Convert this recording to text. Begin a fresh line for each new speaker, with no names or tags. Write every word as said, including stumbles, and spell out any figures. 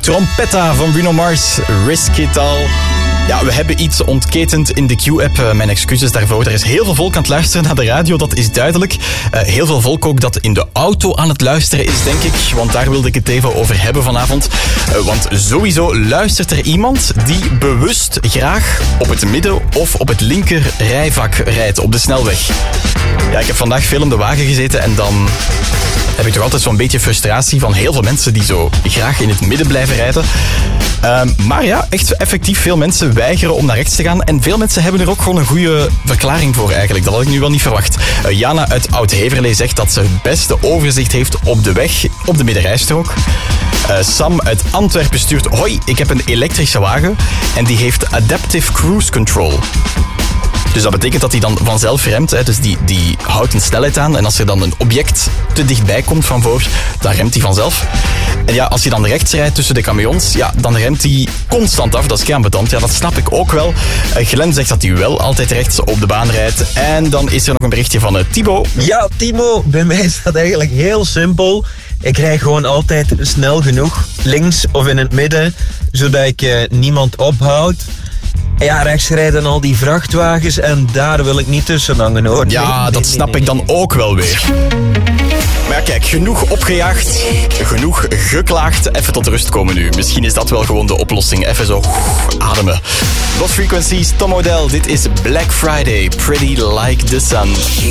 Trompetta van Bruno Mars, Risk It All. Ja, we hebben iets ontketend in de Q-app. Mijn excuses daarvoor. Er is heel veel volk aan het luisteren naar de radio, dat is duidelijk. Uh, heel veel volk ook dat in de auto aan het luisteren is, denk ik. Want daar wilde ik het even over hebben vanavond. Uh, want sowieso luistert er iemand die bewust graag op het midden- of op het linker rijvak rijdt op de snelweg. Ja, ik heb vandaag veel in de wagen gezeten en dan heb ik toch altijd zo'n beetje frustratie van heel veel mensen die zo graag in het midden blijven rijden. Uh, maar ja, echt effectief veel mensen weigeren om naar rechts te gaan. En veel mensen hebben er ook gewoon een goede verklaring voor eigenlijk. Dat had ik nu wel niet verwacht. Uh, Jana uit Oud-Heverlee zegt dat ze het beste overzicht heeft op de weg, op de middenrijstrook. Uh, Sam uit Antwerpen stuurt: hoi, ik heb een elektrische wagen en die heeft Adaptive Cruise Control. Dus dat betekent dat hij dan vanzelf remt. Hè. Dus die, die houdt een snelheid aan. En als er dan een object te dichtbij komt van voor, dan remt hij vanzelf. En ja, als hij dan rechts rijdt tussen de camions, ja, dan remt hij constant af. Dat is kraambetant. Ja, dat snap ik ook wel. Uh, Glenn zegt dat hij wel altijd rechts op de baan rijdt. En dan is er nog een berichtje van uh, Thibaut.
Ja, Timo, bij mij is dat eigenlijk heel simpel. Ik rij gewoon altijd snel genoeg, links of in het midden, zodat ik uh, niemand ophoud. Ja, rechts rijden al die vrachtwagens en daar wil ik niet tussen hangen, hoor.
Ja, nee, nee, dat snap nee, nee, ik dan nee. ook wel weer. Maar ja, kijk, genoeg opgejaagd, genoeg geklaagd. Even tot rust komen nu. Misschien is dat wel gewoon de oplossing. Even zo ademen. Lost Frequencies, Tom Odell. Dit is Black Friday, Pretty Like the Sun.